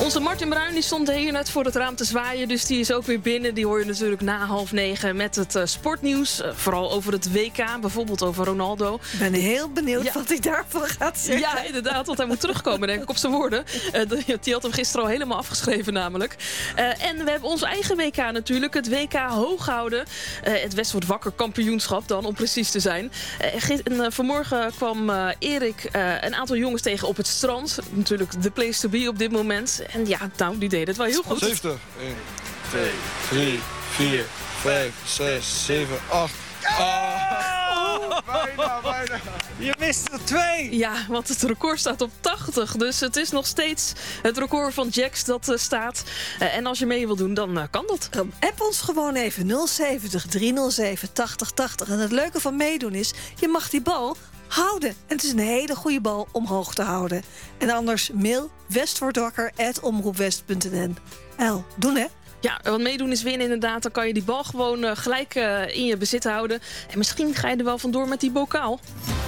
Onze Martin Bruin die stond hier net voor het raam te zwaaien. Dus die is ook weer binnen. Die hoor je natuurlijk na 8:30 met het sportnieuws. Vooral over het WK, bijvoorbeeld over Ronaldo. Ik ben heel benieuwd wat hij daarvan gaat zeggen. Ja, inderdaad, want hij moet terugkomen, denk ik, op zijn woorden. Die had hem gisteren al helemaal afgeschreven namelijk. En we hebben ons eigen WK natuurlijk, het WK Hooghouden. Het Westwoord Wakker kampioenschap dan, om precies te zijn. Vanmorgen kwam Erik een aantal jongens tegen op het strand. Natuurlijk de place to be op dit moment. En ja, nou, die deden het wel heel goed. 70. 1, 2, 3, 4, 5, 6, 7, 8. Bijna. Je mist er 2. Ja, want het record staat op 80. Dus het is nog steeds het record van Jax dat staat. En als je mee wil doen, dan kan dat. App ons gewoon even 070 307 8080. En het leuke van meedoen is, je mag die bal houden. En het is een hele goede bal omhoog te houden. En anders mail westwoordwakker@omroepwest.nl. Doen, hè? Ja, want meedoen is winnen inderdaad. Dan kan je die bal gewoon gelijk in je bezit houden. En misschien ga je er wel vandoor met die bokaal.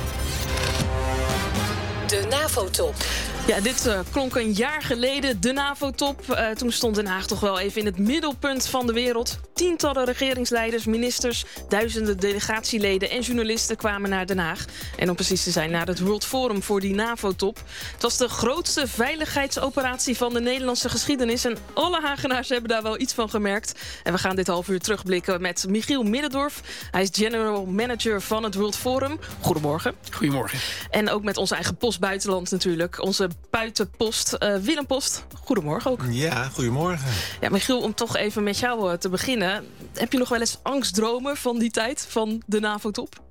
De NAVO-top. Ja, dit klonk een jaar geleden, de NAVO-top. Toen stond Den Haag toch wel even in het middelpunt van de wereld. Tientallen regeringsleiders, ministers, duizenden delegatieleden en journalisten kwamen naar Den Haag. En om precies te zijn, naar het World Forum voor die NAVO-top. Het was de grootste veiligheidsoperatie van de Nederlandse geschiedenis. En alle Hagenaars hebben daar wel iets van gemerkt. En we gaan dit half uur terugblikken met Michiel Middendorf. Hij is general manager van het World Forum. Goedemorgen. Goedemorgen. En ook met onze eigen post buitenland natuurlijk. Onze buitenpost Willem Post. Goedemorgen ook. Ja, goedemorgen. Ja, Michiel, om toch even met jou te beginnen. Heb je nog wel eens angstdromen van die tijd, van de NAVO-top?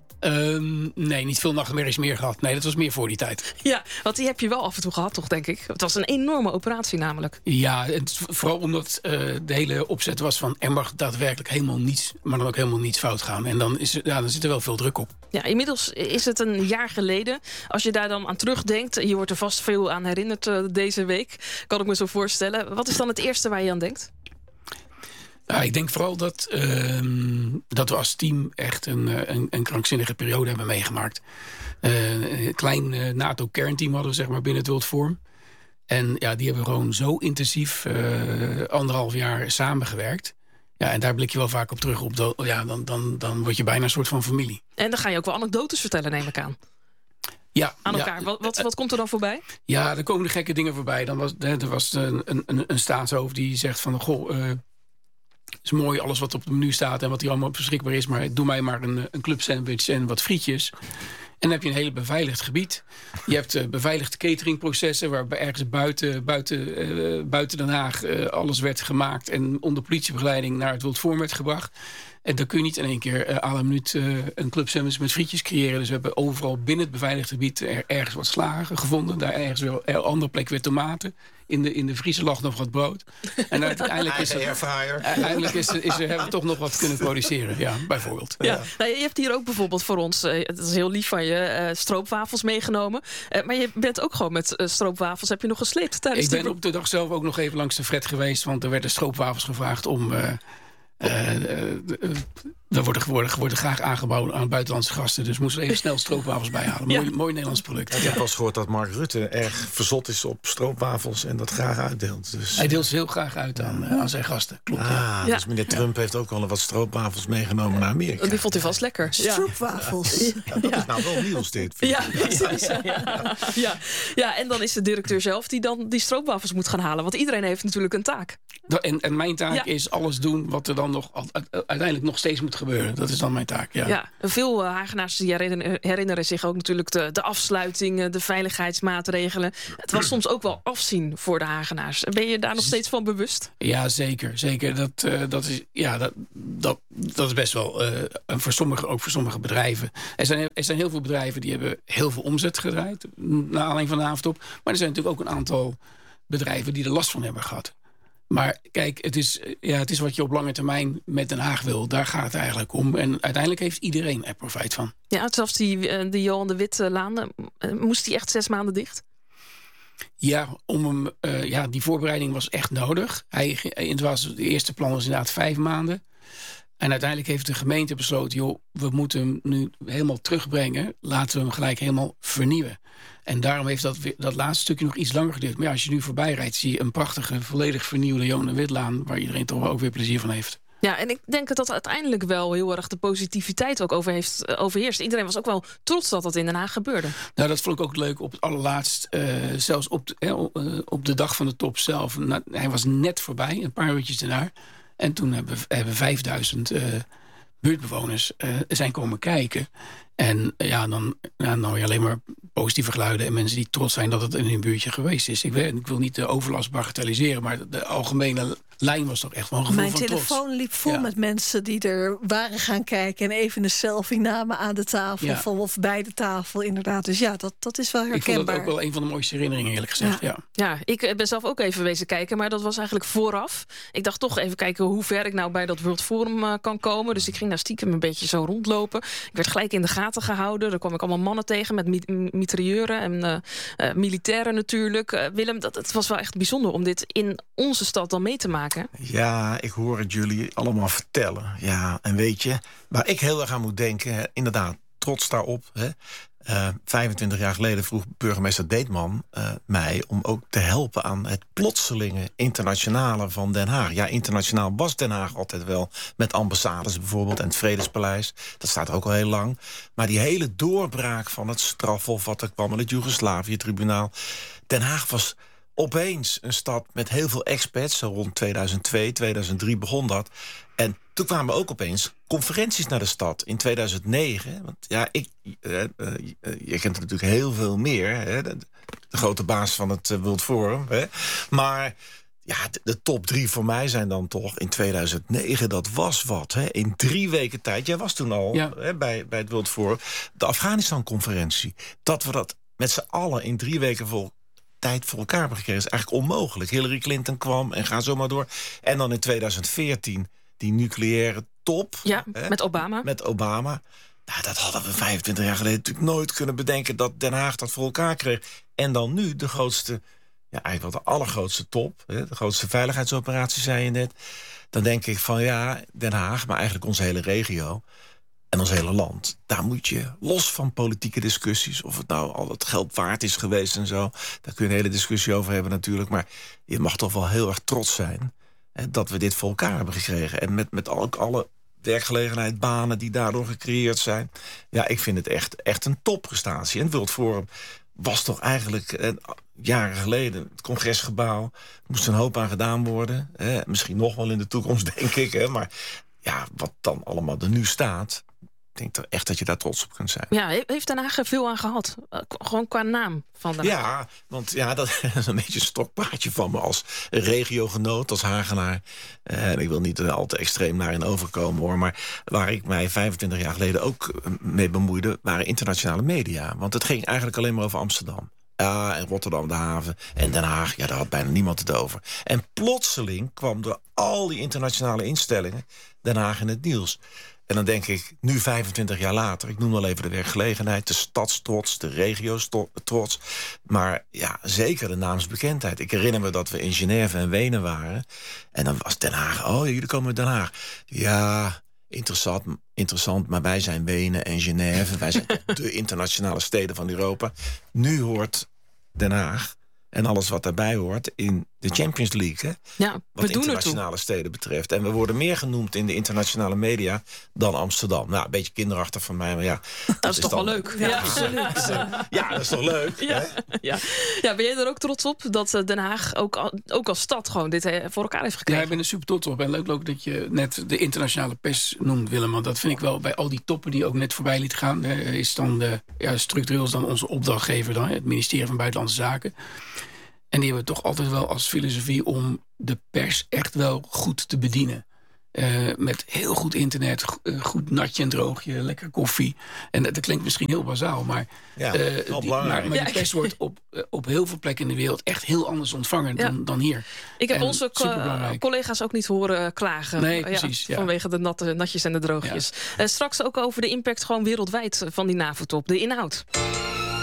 Nee, niet veel nachtmerries meer gehad. Nee, dat was meer voor die tijd. Ja, want die heb je wel af en toe gehad, toch, denk ik? Het was een enorme operatie namelijk. Ja, vooral omdat de hele opzet was van er mag daadwerkelijk helemaal niets, maar dan ook helemaal niets fout gaan. En dan zit er wel veel druk op. Ja, inmiddels is het een jaar geleden. Als je daar dan aan terugdenkt, je wordt er vast veel aan herinnerd deze week, kan ik me zo voorstellen. Wat is dan het eerste waar je aan denkt? Ja, ik denk vooral dat we als team echt een krankzinnige periode hebben meegemaakt. Een klein NATO-kernteam hadden we zeg maar binnen het World Forum. En ja, die hebben gewoon zo intensief 1,5 jaar samengewerkt. Ja, en daar blik je wel vaak op terug. Dan word je bijna een soort van familie. En dan ga je ook wel anekdotes vertellen, neem ik aan. Ja, aan elkaar. Ja, wat komt er dan voorbij? Ja, er komen de gekke dingen voorbij. Er was een staatshoofd die zegt van... Het is mooi alles wat op het menu staat en wat hier allemaal beschikbaar is... maar doe mij maar een clubsandwich en wat frietjes. En dan heb je een hele beveiligd gebied. Je hebt beveiligde cateringprocessen... waarbij ergens buiten Den Haag alles werd gemaakt... en onder politiebegeleiding naar het World Forum werd gebracht. En dan kun je niet in één keer à la minuut een clubsandwich met frietjes creëren. Dus we hebben overal binnen het beveiligde gebied ergens wat slagen gevonden. Daar ergens weer een andere plek weer tomaten. In de vriezer lag nog wat brood. En uiteindelijk hebben we toch nog wat kunnen produceren. Ja, bijvoorbeeld. Ja. Nou, je hebt hier ook bijvoorbeeld voor ons, het is heel lief van je, stroopwafels meegenomen. Maar je bent ook gewoon met stroopwafels, heb je nog gesleept tijdens Ik ben op de dag zelf ook nog even langs de Fred geweest. Want er werden stroopwafels gevraagd om... Er worden graag aangeboden aan buitenlandse gasten. Dus moesten we even snel stroopwafels bijhalen. Mooi Nederlands product. Ik heb wel eens gehoord dat Mark Rutte erg verzot is op stroopwafels... en dat graag uitdeelt. Dus... Hij deelt ze heel graag uit aan zijn gasten. Klopt. Dus meneer Trump heeft ook al wat stroopwafels meegenomen naar Amerika. Die vond hij vast lekker. Stroopwafels. Dat is nou wel nieuws dit. Ja, en dan is de directeur zelf die dan die stroopwafels moet gaan halen. Want iedereen heeft natuurlijk een taak. En mijn taak is alles doen wat er dan nog uiteindelijk nog steeds moet gebeuren. Dat is dan mijn taak, ja. Veel Hagenaars die herinneren zich ook natuurlijk de afsluiting, de veiligheidsmaatregelen. Het was soms ook wel afzien voor de Hagenaars. Ben je daar nog steeds van bewust? Ja, zeker. Dat is best wel ook voor sommige bedrijven. Er zijn heel veel bedrijven die hebben heel veel omzet gedraaid naar aanleiding van de NAVO-top. Maar er zijn natuurlijk ook een aantal bedrijven die er last van hebben gehad. Maar kijk, het is wat je op lange termijn met Den Haag wil. Daar gaat het eigenlijk om. En uiteindelijk heeft iedereen er profijt van. Ja, zelfs die Johan de Witt-laan, moest die echt 6 maanden dicht? Ja, die voorbereiding was echt nodig. De eerste plan was inderdaad 5 maanden. En uiteindelijk heeft de gemeente besloten, joh, we moeten hem nu helemaal terugbrengen. Laten we hem gelijk helemaal vernieuwen. En daarom heeft dat laatste stukje nog iets langer geduurd. Maar ja, als je nu voorbij rijdt, zie je een prachtige, volledig vernieuwde Johan de Witlaan, waar iedereen toch wel ook weer plezier van heeft. Ja, en ik denk dat uiteindelijk wel heel erg de positiviteit ook overheerst. Iedereen was ook wel trots dat dat in Den Haag gebeurde. Nou, dat vond ik ook leuk op het allerlaatst. Zelfs op de dag van de top zelf. Hij was net voorbij, een paar uurtjes daarna. En toen hebben 5000 buurtbewoners zijn komen kijken. En dan hoor je alleen maar positieve geluiden en mensen die trots zijn dat het in hun buurtje geweest is. Ik wil niet de overlast bagatelliseren, maar de algemene lijn was toch echt wel een gevoel van trots. Mijn telefoon liep vol met mensen die er waren gaan kijken en even een selfie namen aan de tafel of bij de tafel inderdaad. Dus ja, dat is wel herkenbaar. Ik vond dat ook wel een van de mooiste herinneringen, eerlijk gezegd. Ja, ik ben zelf ook even wezen kijken, maar dat was eigenlijk vooraf. Ik dacht toch even kijken hoe ver ik nou bij dat World Forum kan komen. Dus ik ging daar stiekem een beetje zo rondlopen. Ik werd gelijk in de gaten gehouden. Daar kwam ik allemaal mannen tegen met mitrailleuren en militairen natuurlijk. Willem, het was wel echt bijzonder om dit in onze stad dan mee te maken. Ja, ik hoor het jullie allemaal vertellen. Ja, en weet je, waar ik heel erg aan moet denken, inderdaad, trots daarop. 25 jaar geleden vroeg burgemeester Deetman mij om ook te helpen aan het plotselinge internationale van Den Haag. Ja, internationaal was Den Haag altijd wel, met ambassades bijvoorbeeld en het Vredespaleis. Dat staat er ook al heel lang. Maar die hele doorbraak van het strafhof wat er kwam in het Joegoslavië-tribunaal. Den Haag was opeens een stad met heel veel expats. Zo rond 2002, 2003 begon dat. En toen kwamen ook opeens conferenties naar de stad. In 2009, want ja, je kent er natuurlijk heel veel meer. Hè, de grote baas van het World Forum. Hè. Maar ja, de top 3 voor mij zijn dan toch in 2009. Dat was wat. Hè. In 3 weken tijd. Jij was toen al bij het World Forum. De Afghanistan-conferentie. Dat we dat met z'n allen in 3 weken tijd voor elkaar hebben gekregen, is eigenlijk onmogelijk. Hillary Clinton kwam en ga zo maar door. En dan in 2014 die nucleaire top. Ja, met Obama. Met Obama. Nou, dat hadden we 25 jaar geleden natuurlijk nooit kunnen bedenken dat Den Haag dat voor elkaar kreeg. En dan nu de grootste, ja, eigenlijk wel de allergrootste top. Hè, de grootste veiligheidsoperatie, zei je net. Dan denk ik van ja, Den Haag, maar eigenlijk onze hele regio en ons hele land. Daar moet je, los van politieke discussies, of het nou al het geld waard is geweest en zo, daar kun je een hele discussie over hebben natuurlijk, maar je mag toch wel heel erg trots zijn dat we dit voor elkaar hebben gekregen. En met alle werkgelegenheid, banen die daardoor gecreëerd zijn. Ja, ik vind het echt een topprestatie. En het World Forum was toch eigenlijk jaren geleden het congresgebouw. Er moest een hoop aan gedaan worden. Misschien nog wel in de toekomst, denk ik. Maar ja, wat dan allemaal er nu staat, ik denk toch echt dat je daar trots op kunt zijn. Ja, heeft Den Haag er veel aan gehad? Gewoon qua naam van Den Haag. Ja, want ja, dat is een beetje een stokpaardje van me als regiogenoot, als Hagenaar. En ik wil niet al te extreem daarin overkomen, hoor. Maar waar ik mij 25 jaar geleden ook mee bemoeide, waren internationale media. Want het ging eigenlijk alleen maar over Amsterdam. Ja, en Rotterdam, de haven. En Den Haag, ja, daar had bijna niemand het over. En plotseling kwam door al die internationale instellingen Den Haag in het nieuws. En dan denk ik, nu 25 jaar later, ik noem wel even de werkgelegenheid, de stadstrots, de regiotrots, maar ja, zeker de naamsbekendheid. Ik herinner me dat we in Genève en Wenen waren. En dan was Den Haag, oh, jullie komen uit Den Haag. Ja, interessant, maar wij zijn Wenen en Genève. Wij zijn de internationale steden van Europa. Nu hoort Den Haag en alles wat daarbij hoort in de Champions League. Hè? Ja, wat internationale steden betreft. En we worden meer genoemd in de internationale media dan Amsterdam. Nou, een beetje kinderachtig van mij, maar ja. Dat is toch wel leuk. Ja, absoluut. Ja, dat is toch leuk. Ja. Ja, ben jij er ook trots op dat Den Haag ook als stad gewoon dit voor elkaar heeft gekregen? Ja, ik ben er super trots op. En leuk ook dat je net de internationale pers noemt, Willem. Want dat vind ik wel bij al die toppen die ook net voorbij liet gaan. Is dan structureel is dan onze opdrachtgever, dan, het ministerie van Buitenlandse Zaken. En die hebben toch altijd wel als filosofie om de pers echt wel goed te bedienen. Met heel goed internet, goed natje en droogje, lekker koffie. En dat klinkt misschien heel bazaal, maar, ja, maar die pers wordt op heel veel plekken in de wereld echt heel anders ontvangen dan hier. Ik heb onze collega's ook niet horen klagen. Nee, precies. Vanwege de natjes en de droogjes. Straks ook over de impact gewoon wereldwijd van die NAVO-top, de inhoud.